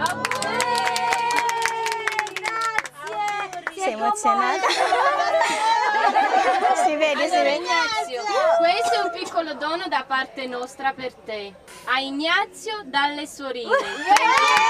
Sei emozionata? Si vede, si vede. Ignazio, questo è un piccolo dono da parte nostra per te. A Ignazio dalle sorelle.